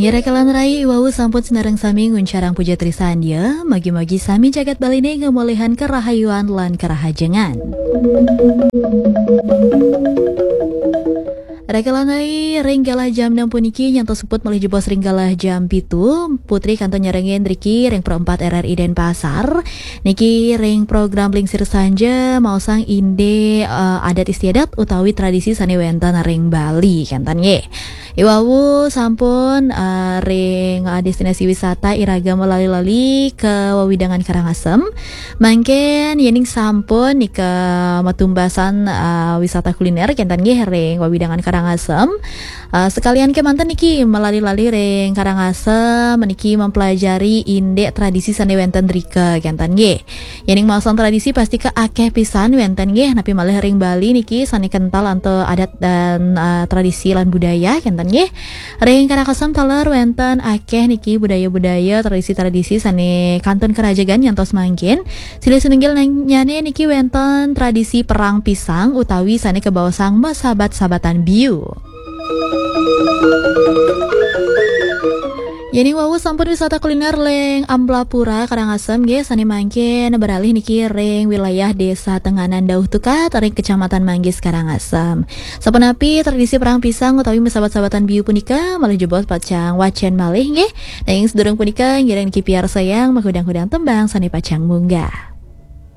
Ngirekalan rai iwawu sampun senareng sami nguncarang puja trisandia, magi-magi sami jagat baline ngemolehan kerahayuan lan kerahajengan. Rekalanai ringgalah jam 6 puniki nyantos sebut melih jebos ringgalah jam pitu Putri kantor nyerengin Riki ring perempat RRI Denpasar niki ring program Lingsir Sanja mau sang inde adat istiadat utawi tradisi sani wenten ring Bali kantan ye. Iwawu sampun ring destinasi wisata iraga melali-lali ke Wawidangan Karangasem. Mangken yening sampun nika matumbasan wisata kuliner kentan nggih ring Wawidangan Karangasem. Sekalian ke mantan niki melali-lali ring Karangasem niki mempelajari indek tradisi sane wenten drika kentan nggih. Yening maosan tradisi pasti ke akeh pisan wenten nggih napi malih ring Bali niki sane kental anto adat dan tradisi lan budaya kentan nggih. Ring Karangasem taler wenten akeh niki budaya-budaya tradisi-tradisi sane kantun kerajagan nyantos mangkin. Silih senenggil nyane niki wenten tradisi perang pisang utawi sane kebawasang masabat-sabatan biu. Yani wawu sampun wisata kuliner leng Amblapura Karangasem nggih sane mangkin beralih niki ring wilayah Desa Tenganan Dauh Tukat ring Kecamatan Manggis Karangasem. Sapunapi tradisi perang pisang utawi masabat-sabatan biu punika malih jebos pacang wacen malih nggih. Ing sedurung punika ngiring niki piar sayang menghudang-hudang tembang sane pacang munggah.